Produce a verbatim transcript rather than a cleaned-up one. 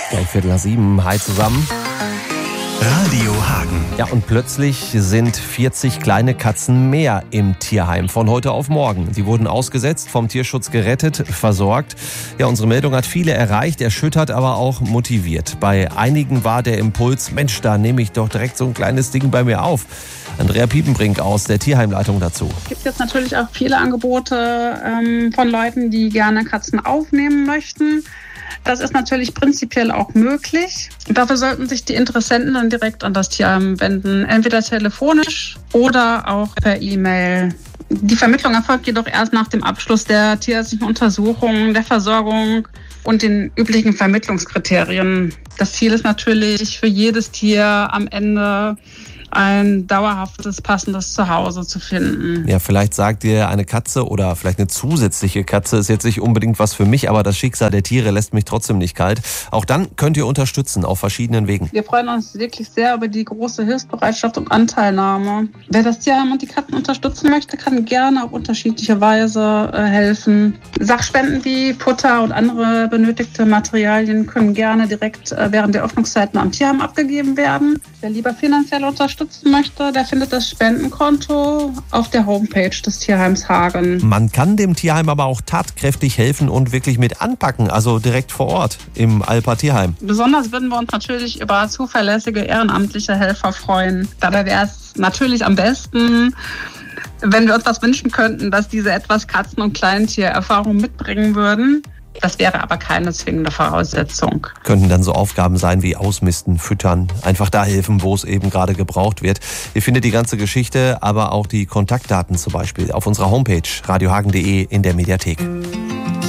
Gleich Viertel nach sieben. Hi zusammen. Radio Hagen. Ja, und plötzlich sind vierzig kleine Katzen mehr im Tierheim von heute auf morgen. Sie wurden ausgesetzt, vom Tierschutz gerettet, versorgt. Ja, unsere Meldung hat viele erreicht, erschüttert, aber auch motiviert. Bei einigen war der Impuls, Mensch, da nehme ich doch direkt so ein kleines Ding bei mir auf. Andrea Piepenbrink aus der Tierheimleitung dazu. Es gibt jetzt natürlich auch viele Angebote ähm, von Leuten, die gerne Katzen aufnehmen möchten. Das ist natürlich prinzipiell auch möglich. Dafür sollten sich die Interessenten dann direkt an das Tierheim wenden, entweder telefonisch oder auch per E-Mail. Die Vermittlung erfolgt jedoch erst nach dem Abschluss der tierärztlichen Untersuchung, der Versorgung und den üblichen Vermittlungskriterien. Das Ziel ist natürlich für jedes Tier am Ende ein dauerhaftes, passendes Zuhause zu finden. Ja, vielleicht sagt ihr, eine Katze oder vielleicht eine zusätzliche Katze ist jetzt nicht unbedingt was für mich, aber das Schicksal der Tiere lässt mich trotzdem nicht kalt. Auch dann könnt ihr unterstützen auf verschiedenen Wegen. Wir freuen uns wirklich sehr über die große Hilfsbereitschaft und Anteilnahme. Wer das Tierheim und die Katzen unterstützen möchte, kann gerne auf unterschiedliche Weise äh, helfen. Sachspenden wie Futter und andere benötigte Materialien können gerne direkt äh, während der Öffnungszeiten am Tierheim abgegeben werden. Wer lieber finanziell unterstützen möchte, der findet das Spendenkonto auf der Homepage des Tierheims Hagen. Man kann dem Tierheim aber auch tatkräftig helfen und wirklich mit anpacken, also direkt vor Ort im Alper Tierheim. Besonders würden wir uns natürlich über zuverlässige ehrenamtliche Helfer freuen. Dabei wäre es natürlich am besten, wenn wir uns das wünschen könnten, dass diese etwas Katzen- und Kleintiererfahrung mitbringen würden. Das wäre aber keine zwingende Voraussetzung. Könnten dann so Aufgaben sein wie Ausmisten, Füttern, einfach da helfen, wo es eben gerade gebraucht wird. Ihr findet die ganze Geschichte, aber auch die Kontaktdaten zum Beispiel auf unserer Homepage radiohagen punkt de in der Mediathek.